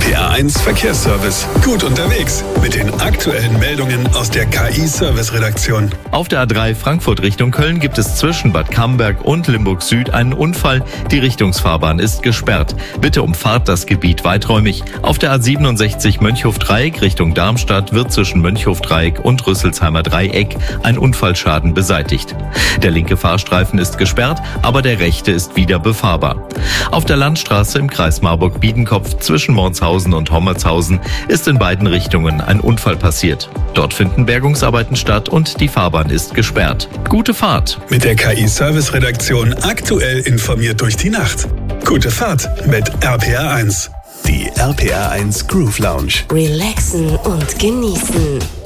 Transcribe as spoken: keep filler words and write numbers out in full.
P R eins Verkehrsservice. Gut unterwegs mit den aktuellen Meldungen aus der K I-Service-Redaktion. Auf der A drei Frankfurt Richtung Köln gibt es zwischen Bad Camberg und Limburg Süd einen Unfall. Die Richtungsfahrbahn ist gesperrt. Bitte umfahrt das Gebiet weiträumig. Auf der A siebenundsechzig Mönchhof-Dreieck Richtung Darmstadt wird zwischen Mönchhof-Dreieck und Rüsselsheimer Dreieck ein Unfallschaden beseitigt. Der linke Fahrstreifen ist gesperrt, aber der rechte ist wieder befahrbar. Auf der Landstraße im Kreis Marburg-Biedenkopf zwischen Mornshausen und Hommertshausen ist in beiden Richtungen ein Unfall passiert. Dort finden Bergungsarbeiten statt und die Fahrbahn ist gesperrt. Gute Fahrt! Mit der K I-Service-Redaktion aktuell informiert durch die Nacht. Gute Fahrt mit R P R eins. Die R P R eins Groove Lounge. Relaxen und genießen.